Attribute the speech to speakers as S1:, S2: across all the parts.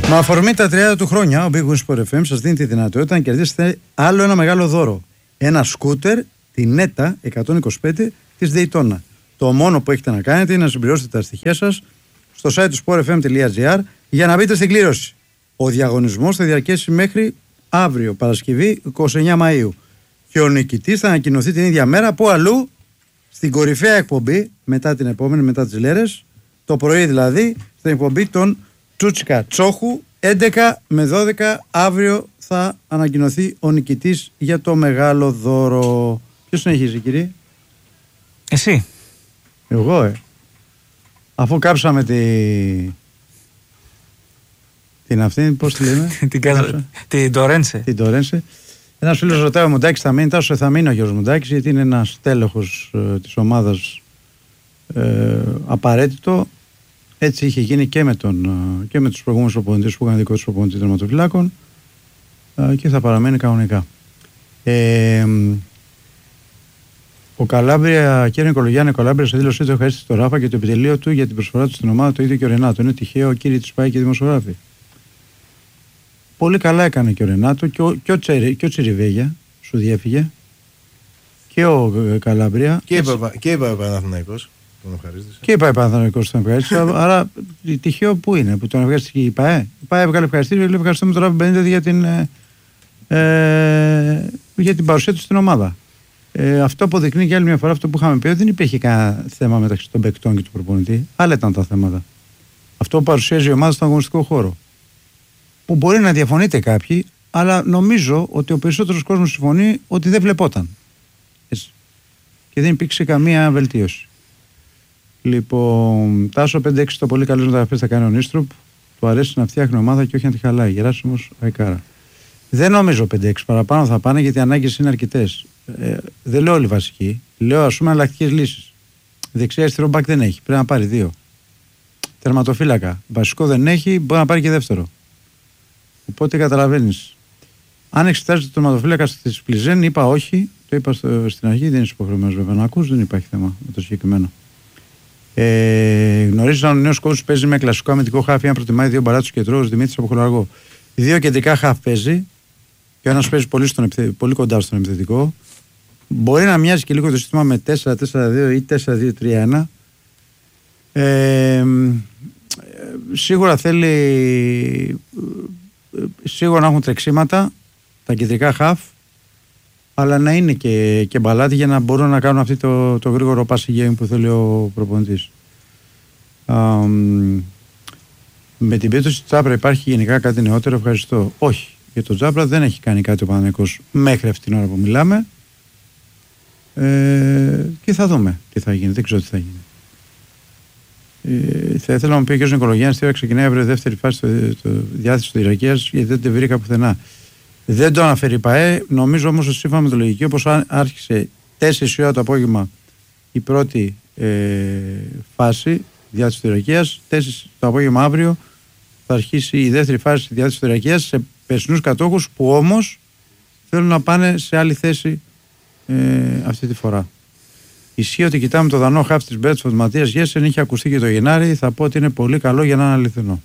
S1: Με αφορμή τα 30 του χρόνια, ο Big Win Sport FM σας δίνει τη δυνατότητα να κερδίσετε άλλο ένα μεγάλο δώρο. Ένα σκούτερ, την NETA 125 της Daytona. Το μόνο που έχετε να κάνετε είναι να συμπληρώσετε τα στοιχεία σας στο site του sportfm.gr για να μπείτε στην κλήρωση. Ο διαγωνισμός θα διαρκέσει μέχρι αύριο, Παρασκευή 29 Μαΐου. Και ο νικητής θα ανακοινωθεί την ίδια μέρα που αλλού, στην κορυφαία εκπομπή, μετά την επόμενη, μετά τις Λέρες, το πρωί δηλαδή, στην εκπομπή των Τσούτσικα Τσόχου, 11 με 12 αύριο θα ανακοινωθεί ο νικητής για το μεγάλο δώρο. Ποιος συνεχίζει, κύριε?
S2: Εσύ.
S1: Εγώ, αφού κάψαμε την αυτή, πώς τη λέμε?
S2: Την Τορένσε.
S1: Την Τορένσε. Ένας φίλος ρωτάει ο Μουντάκης θα μείνει, τόσο θα μείνει ο Γιώργος Μουντάκης, γιατί είναι ένας τέλεχος της ομάδας απαραίτητο. Έτσι είχε γίνει και με τους προηγούμενους προπονητές που είχαν δικό τους προπονητή τερματοφυλάκων και θα παραμένει κανονικά. Ο Καλάμπρια, κύριε Νικολογιάννη, ο Καλάμπρια σε δήλωσή του ευχαρίστησε τον Ράφα και το επιτελείο του για την προσφορά του στην ομάδα, το ίδιο και ο Ρενάτο. Είναι τυχαίο, κύριοι του πάει και δημοσιογράφοι. Πολύ καλά έκανε και ο Ρενάτο και ο Τσιριβέγια, σου διέφυγε. Και ο Καλάμπρια.
S3: Και είπα ο Παναθηναϊκός.
S1: Και η ΠΑΕ Παναθηναϊκός τον ευχαρίστησε. Άρα τυχαίο που είναι που τον ευχαρίστησε και η ΠΑΕ. Η ΠΑΕ έβγαλε ευχαριστήριο και λέει ευχαριστούμε τον Ράφα Μπενίτεθ για την παρουσία του στην ομάδα. Αυτό αποδεικνύει για άλλη μια φορά αυτό που είχαμε πει, ότι δεν υπήρχε κανένα θέμα μεταξύ των παικτών και του προπονητή. Άλλα ήταν τα θέματα. Αυτό που παρουσίαζε η ομάδα στον αγωνιστικό χώρο. Που μπορεί να διαφωνείτε κάποιοι, αλλά νομίζω ότι ο περισσότερος κόσμος συμφωνεί ότι δεν βλεπόταν. Έτσι. Και δεν υπήρξε καμία βελτίωση. Λοιπόν, Τάσο 5-6 το πολύ καλό μεταγραφές θα κάνει ο Νίστρουπ. Του αρέσει να φτιάχνει ομάδα και όχι να τη χαλάει. Γεράσιμος Αϊκάρα. Δεν νομίζω 5-6 παραπάνω θα πάνε γιατί οι ανάγκες είναι αρκετές. Δεν λέω όλοι βασικοί. Λέω ας πούμε αλλακτικές λύσεις. Δεξιά αριστερό μπακ δεν έχει. Πρέπει να πάρει 2. Τερματοφύλακα. Βασικό δεν έχει. Μπορεί να πάρει και δεύτερο. Οπότε καταλαβαίνεις. Αν εξετάζετε το τερματοφύλακα στη Πλιζέν, είπα όχι. Το είπα στην αρχή. Δεν είσαι υποχρεωμένος βέβαια να ακούς. Δεν υπάρχει θέμα με το συγκεκριμένο. Γνωρίζω ότι ο νέος coach παίζει με κλασικό αμυντικό χάφ. Αν προτιμάει 2 μπαράτσους κεντρώους, Δημήτρης από Χολαργό. 2 κεντρικά χάφ παίζει. Και ο ένας παίζει πολύ κοντά στον επιθετικό. Μπορεί να μοιάζει και λίγο το σύστημα με 4-4-2 ή 4-2-3-1. Σίγουρα θέλει σίγουρα να έχουν τρεξίματα τα κεντρικά χαφ, αλλά να είναι και μπαλάτι για να μπορούν να κάνουν αυτή το γρήγορο passing game που θέλει ο προπονητής. Με την πίεση του Τσάπρα υπάρχει γενικά κάτι νεότερο? Ευχαριστώ. Όχι. Για τον Τσάπρα δεν έχει κάνει κάτι ο Παναθηναϊκός μέχρι αυτή την ώρα που μιλάμε. Και θα δούμε τι θα γίνει. Δεν ξέρω τι θα γίνει. Θα ήθελα να μου πει ο κ. Νικολογιάννης τι ώρα ξεκινάει αύριο δεύτερη φάση το διάθεση του Ηρακίας, γιατί δεν τη βρήκα πουθενά. Δεν το αναφέρει η ΠΑΕ. Νομίζω όμως ότι σύμφωνα με τη λογική, όπως άρχισε 4 ώρα το απόγευμα η πρώτη φάση διάθεση του Ηρακίας, 4 το απόγευμα αύριο θα αρχίσει η δεύτερη φάση διάθεση του Ηρακίας σε περσινούς κατόχους που όμως θέλουν να πάνε σε άλλη θέση αυτή τη φορά. Ισχύει ότι κοιτάμε το δανό χαφ της Μπέτσφορντ Ματίας Γέσεν, είχε ακουστεί και το Γενάρη, θα πω ότι είναι πολύ καλό για να είναι αληθινό.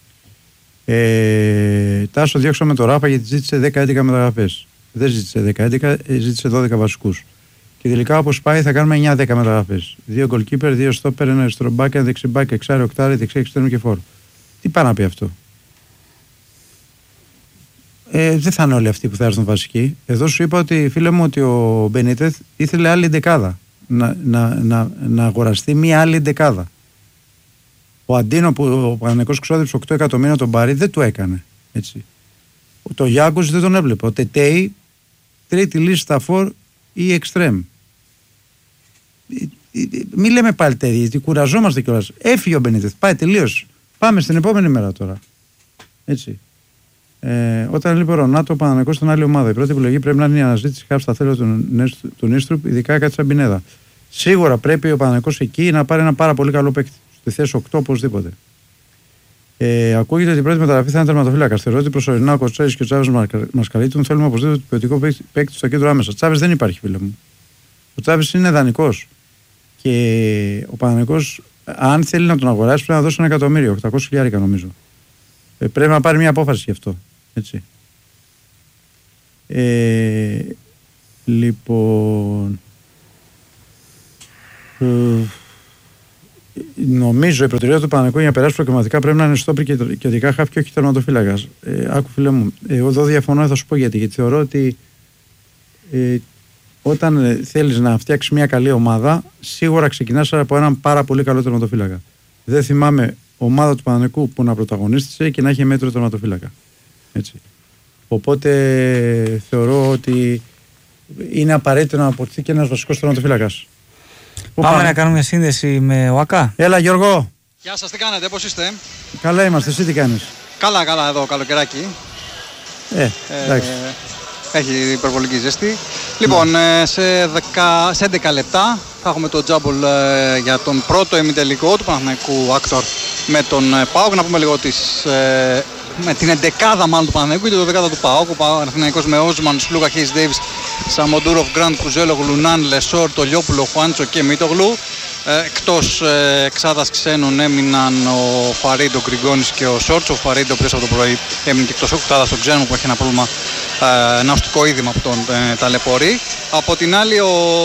S1: Τάσο διώξαμε το Ράφα γιατί ζήτησε 10-11 μεταγραφές. Δεν ζήτησε 10-11, ζήτησε 12 βασικούς. Και τελικά όπως πάει θα κάνουμε 9-10 μεταγραφές. 2 goalkeeper, 2 stopper, 1 αριστερό μπάκ, 1 δεξί μπάκ, 6 οκτάρι, δεξί εξτρέμ και φόρ. Τι πάει να πει αυτό? Δεν θα είναι όλοι αυτοί που θα έρθουν βασικοί. Εδώ σου είπα ότι, φίλε μου, ότι ο Μπενίτεθ ήθελε άλλη εντεκάδα. Να αγοραστεί μία άλλη εντεκάδα. Ο Αντίνο που ο Παναθηναϊκός ξόδεψε 8 εκατομμύρια τον πάρει, δεν το έκανε. Έτσι. Το Γιάκος δεν τον έβλεπε. Ο Τετέι, τρίτη λύση στα φορ ή εξτρέμ. Μη λέμε πάλι τέτοια, γιατί κουραζόμαστε κιόλας. Έφυγε ο Μπενίτεθ, πάει τελείως. Πάμε στην επόμενη μέρα τώρα. Έτσι. Όταν λείπει ο Ρονάτο, ο Παναθηναϊκός στην άλλη ομάδα. Η πρώτη επιλογή πρέπει να είναι η αναζήτηση χάρη στα θέλω του Νίστρουπ, ειδικά κάτι σαν Πινέδα. Σίγουρα πρέπει ο Παναθηναϊκός εκεί να πάρει ένα πάρα πολύ καλό παίκτη. Στη θέση 8 οπωσδήποτε. Ακούγεται ότι η πρώτη μεταγραφή θα είναι τερματοφύλακα. Θεωρώ ότι προσωρινά ο Κοτσέρης και ο Τσάβες Μασκαλίτων θέλουμε οπωσδήποτε ποιοτικό παίκτη στο κέντρο άμεσα. Τσάβες δεν υπάρχει, φίλε μου. Ο Τσάβες είναι δανεικός. Και ο Παναθηναϊκός, αν θέλει να τον αγοράσει, πρέπει να δώσει 1 εκατομμύριο, 800.000 νομίζω. Πρέπει να πάρει μια απόφαση γι' αυτό. Έτσι. Λοιπόν, νομίζω η προτεραιότητα του Παναθηναϊκού για να περάσει προκριματικά πρέπει να είναι στόπερ και οδικά χαφ και όχι τερματοφύλακας. Άκου φίλε μου, εγώ εδώ διαφωνώ, θα σου πω γιατί θεωρώ ότι όταν θέλεις να φτιάξεις μια καλή ομάδα, σίγουρα ξεκινάς από έναν πάρα πολύ καλό τερματοφύλακα. Δεν θυμάμαι ομάδα του Παναθηναϊκού που να πρωταγωνίστησε και να έχει μέτρο τερματοφύλακα. Έτσι. Οπότε θεωρώ ότι είναι απαραίτητο να αποκτηθεί και ένας βασικός τερματοφύλακας.
S2: Πάμε να κάνουμε μια σύνδεση με ο ΑΚΑ.
S1: Έλα Γιώργο.
S4: Γεια σας, τι κάνετε, πώς είστε?
S1: Καλά είμαστε, εσύ τι κάνεις?
S4: Καλά εδώ, καλοκαιράκι.
S1: Εντάξει.
S4: Έχει υπερβολική ζέστη. Λοιπόν, σε 11 λεπτά θα έχουμε το τζάμπολ για τον πρώτο ημιτελικό του Παναθηναϊκού Άκτορ με τον ΠΑΟΚ. Να πούμε λίγο με την εντεκάδα μάλλον του Παναθηναϊκού και την δεκάδα του ΠΑΟΚ. Ο Παναθηναϊκός με Όσμαν, Σλούκα, Χέις Ντέιβις, Σαμοντούροφ, Γκραντ, Κουζέλο, Γλουνάν, Λεσόρ, Τολιόπουλο, Χουάντσο και Μίτογλου. Εκτός εξάδας ξένων έμειναν ο Φαρίντο, ο Γκριγκόνης και ο Σόρτς. Ο Φαρίντο πριν από το πρωί έμεινε και εκτός εξάδας των ξένων που έχει ένα πρόβλημα, ένα οστικό είδημα που τον ταλαιπωρεί. Από την άλλη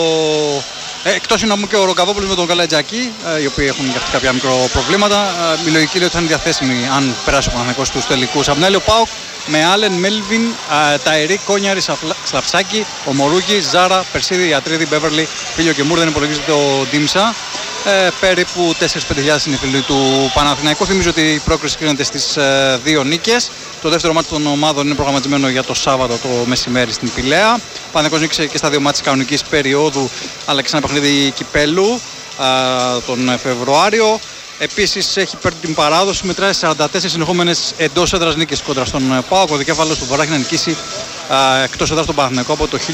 S4: εκτός είναι και ο Ρογκαβόπουλος με τον Καλατζάκη, οι οποίοι έχουν και αυτοί κάποια μικρό προβλήματα. Η λογική λέει ότι θα είναι διαθέσιμοι αν περάσει ο Παναθηναϊκός στους τελικούς. Από την άλλη ο ΠΑΟΚ με Άλεν, Μέλβιν, Ταϊρή, Κόνιαρη, Σλαψάκη, ο Μορούκη, Ζάρα, Περσίδη, Ιατρίδη, Μπέβερλι, Φίλιο και Μούρ. Δεν υπολογίζεται ο Ντίμσα. Περίπου 4-5 είναι οι φίλοι του Παναθηναϊκού. Θυμίζω ότι η πρόκριση κρίνεται στις 2 νίκες. Το δεύτερο μάτι των ομάδων είναι προγραμματισμένο για το Σάββατο το μεσημέρι στην Πηλαία. Ο Παναθηναϊκός νίκησε και στα 2 μάτς της κανονικής περίοδου, αλλά και σε ένα παιχνίδι κυπέλου τον Φεβρουάριο. Επίσης έχει παίρνει την παράδοση, μετράει 44 συνεχόμενες εντός έδρας νίκες κόντρα στον ΠΑΟΚ. Ο δικέφαλος του Βαράχη να νικήσει εκτός έδρας τον Παναθηναϊκό από το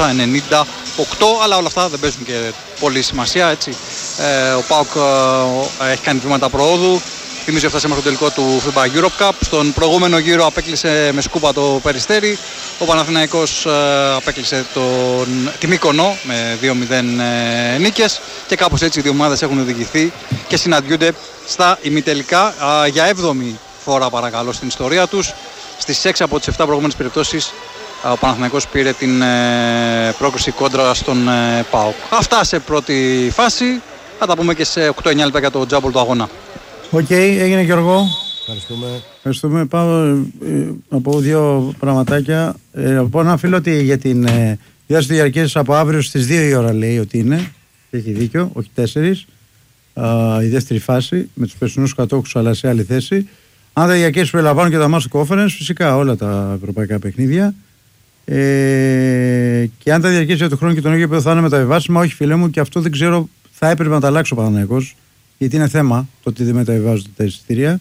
S4: 1998, αλλά όλα αυτά δεν παίζουν και πολύ σημασία, έτσι. Ο ΠΑΟΚ έχει κάνει βήματα προόδου. Θυμίζω ότι φτάσαμε στο τελικό του FIBA Europe Cup. Στον προηγούμενο γύρο απέκλεισε με σκούπα το Περιστέρι. Ο Παναθηναϊκός απέκλεισε τη Μύκονο με 2-0 νίκες. Και κάπως έτσι οι δύο ομάδες έχουν οδηγηθεί και συναντιούνται στα ημιτελικά για 7η φορά παρακαλώ στην ιστορία τους. Στις 6 από τις 7 προηγούμενες περιπτώσεις ο Παναθηναϊκός πήρε την πρόκριση κόντρα στον ΠΑΟΚ. Αυτά σε πρώτη φάση. Θα τα πούμε και σε 8-9 λεπτά για το τζάμπολ του αγώνα.
S1: Οκ, έγινε Γιώργο.
S3: Ευχαριστούμε.
S1: Πάω από δύο πραγματάκια. Από ένα φίλο ότι για την διάσταση του διαρκείας από αύριο στις 2 η ώρα λέει ότι είναι. Έχει δίκιο, όχι 4. Η δεύτερη φάση με τους περσινούς κατόχους αλλά σε άλλη θέση. Αν τα διαρκείες περιλαμβάνουν και τα Master Conference, φυσικά όλα τα ευρωπαϊκά παιχνίδια. Και αν τα διαρκείες για τον χρόνο και τον ίδιο θα είναι μεταβιβάσιμα, όχι φίλε μου, και αυτό δεν ξέρω, θα έπρεπε να τα αλλάξει ο Παναθηναϊκός. Γιατί είναι θέμα το ότι δεν μεταβιβάζονται τα εισιτήρια.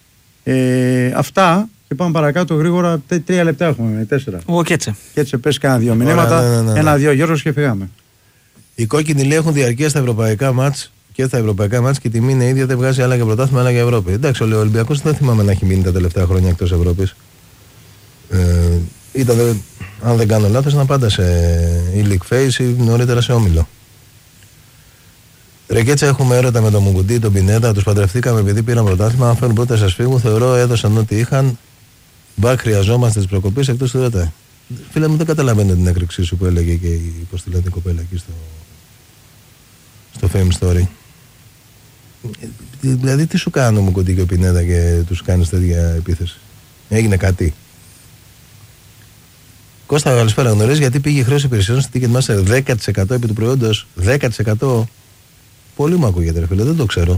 S1: Αυτά και πάμε παρακάτω γρήγορα. 3 λεπτά έχουμε, 4.
S2: Ο Κέτσε.
S1: Κέτσε, πες κάνα 2 μηνύματα.
S3: Ναι.
S1: 1-2 Γιώργος και φύγαμε.
S3: Οι κόκκινοι λέει έχουν διαρκεία στα ευρωπαϊκά μάτς και στα ευρωπαϊκά μάτς και η τιμή είναι ίδια, δεν βγάζει άλλα για πρωτάθλημα άλλα για Ευρώπη. Εντάξει, ο Ολυμπιακός δεν θυμάμαι να έχει μείνει τα τελευταία χρόνια εκτός Ευρώπης. Ήταν, αν δεν κάνω λάθος, ήταν πάντα σε η League Phase ή νωρίτερα σε όμιλο. Ρε Κέτσα, έχουμε έρωτα με τον Μουγκουντή, τον Πινέτα, τους παντρευτήκαμε επειδή πήραν πρωτάθλημα. Αν φέρουν πρώτα σας φύγουν, θεωρώ έδωσαν ό,τι είχαν. Μπακ, χρειαζόμαστε τις προκοπές εκτός του ΔΕΤΑ. Φίλε μου, δεν καταλαβαίνω την έκρηξή σου που έλεγε και η υποστηλάτη κοπέλα εκεί στο Fame Story. Δηλαδή, τι σου κάνουν ο Μουγκουντή και ο Πινέτα και τους κάνεις τέτοια επίθεση? Έγινε κάτι? Κώστα, καλησπέρα. Γνωρίζεις γιατί πήγε η χρέωση υπηρεσιών στη Ticketmaster 10% επί του προϊόντος? 10%. Πολύ μου ακούγεται, ρε φίλε, δεν το ξέρω.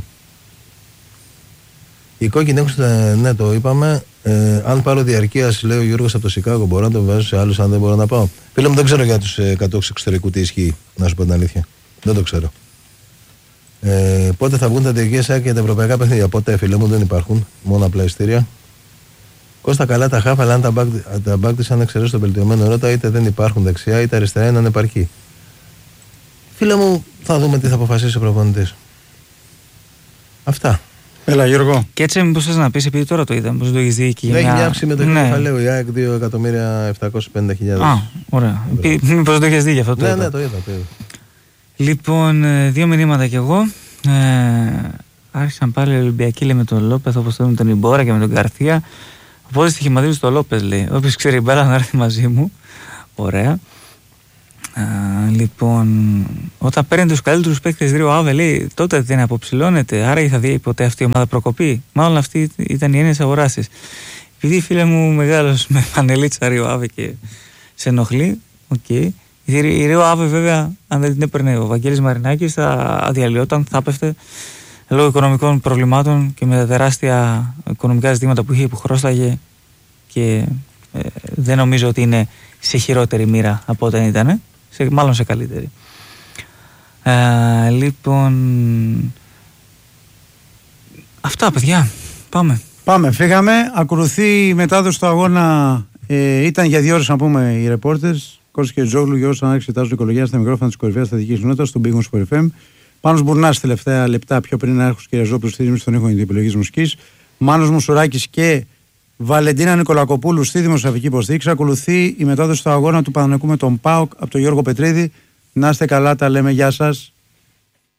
S3: Οι κόκκινοι έχουν, ναι, το είπαμε. Αν πάρω διαρκείας, λέει ο Γιώργος από το Σικάγο, μπορώ να το βάζω σε άλλους αν δεν μπορώ να πάω. Φίλε μου, δεν ξέρω για τους κατόχους εξωτερικού τι ισχύει, να σου πω την αλήθεια. Δεν το ξέρω. Πότε θα βγουν τα διαρκείας για τα ευρωπαϊκά παιχνίδια? Ποτέ, φίλε μου, δεν υπάρχουν. Μόνο απλά εισιτήρια. Κώστα, καλά τα χάφ, αλλά αν τα μπακ της αν εξαιρέσει το βελτιωμένο ρότα, είτε δεν υπάρχουν δεξιά, είτε αριστερά είναι ανεπαρκή. Φίλε μου, θα δούμε τι θα αποφασίσει ο προπονητής. Αυτά.
S1: Έλα Γιώργο.
S2: Και έτσι μήπως θες να πεις, επειδή τώρα το είδα, μήπως το έχεις δει και
S3: για μια... Έχει μια αύξηση με το κεφαλαίο, η ΑΕΚ 2.750.000.
S2: Α, ωραία. Μήπως το έχεις δει γι' αυτό το είδα.
S3: Ναι, το είδα.
S2: Λοιπόν, 2 μηνύματα κι εγώ. άρχισαν πάλι οι Ολυμπιακοί, λέει, με τον Λόπεθ, όπως με τον Ιμπόρα και με τον Γκαρθία. Οπότε στοιχηματίζει το Λόπεθ, λέει. Όποιος ξέρει μπάλα να έρθει μαζί μου. Ωραία. Λοιπόν, όταν παίρνει τους καλύτερους παίκτες Ρίο Άβε, λέει, τότε δεν αποψηλώνεται. Άρα θα δει ποτέ αυτή η ομάδα προκοπή. Μάλλον αυτή ήταν η έννοια της αγοράς της. Επειδή, φίλε μου, μεγάλος με πανελίτσα Ρίο Άβε και σε ενοχλεί, οκ. Η Ρίο Άβε, βέβαια, αν δεν την έπαιρνε ο Βαγγέλης Μαρινάκης, θα αδιαλυόταν, θα έπεφτε λόγω οικονομικών προβλημάτων και με τα τεράστια οικονομικά ζητήματα που είχε, που χρώσταγε, και δεν νομίζω ότι είναι σε χειρότερη μοίρα από όταν ήταν, μάλλον σε καλύτερη. Λοιπόν, αυτά, παιδιά, πάμε,
S1: φύγαμε. Ακολουθεί η μετάδοση του αγώνα. Ήταν για 2 ώρες, να πούμε, οι reporters Κώστας και Τζόγλου, Γιώργος Ανάκης, εξετάζουν οικολογία στα μικρόφωνα της κορυφαίας στατικής κοινότητας στον Big Wings Sport FM. Πάνος Μπουρνάς, τελευταία λεπτά πιο πριν, Άρχος και Ρεζόπουλος στη ρύθμιση των ήχων για την επιλογή μουσικής. Μάνος Μουσουράκης και Βαλεντίνα Νικολακοπούλου στη δημοσιογραφική υποστήριξη. Ακολουθεί η μετάδοση του αγώνα του Παναθηναϊκού με τον ΠΑΟΚ από τον Γιώργο Πετρίδη. Να είστε καλά, τα λέμε, γεια σας.